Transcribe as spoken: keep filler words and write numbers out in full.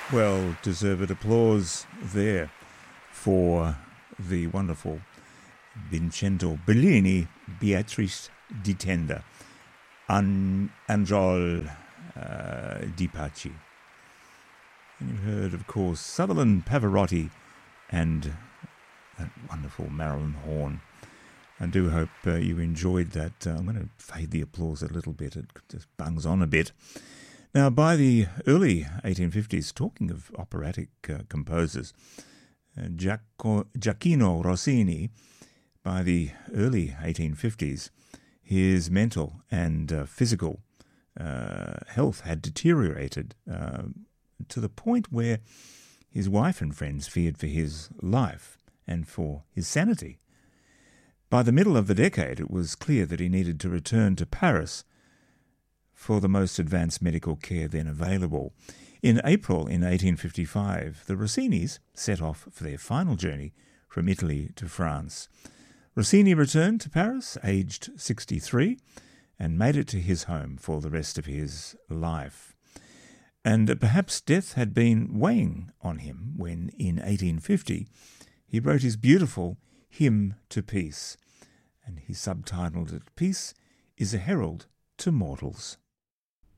Well-deserved applause there for the wonderful Vincenzo Bellini, Beatrice di Tenda, An- Anjol uh, Di Pace. And you heard, of course, Sutherland Pavarotti and that wonderful Marilyn Horne. I do hope uh, you enjoyed that. Uh, I'm going to fade the applause a little bit. It just bungs on a bit. Now, by the early eighteen fifties, talking of operatic uh, composers, uh, Giaco- Giacchino Rossini, by the early eighteen fifties, his mental and uh, physical uh, health had deteriorated uh, to the point where his wife and friends feared for his life and for his sanity. By the middle of the decade, it was clear that he needed to return to Paris for the most advanced medical care then available. In April in eighteen fifty-five, the Rossinis set off for their final journey from Italy to France. Rossini returned to Paris, aged sixty-three, and made it to his home for the rest of his life. And perhaps death had been weighing on him when, in eighteen fifty, he wrote his beautiful Hymn to Peace, and he subtitled it, Peace is a Herald to Mortals.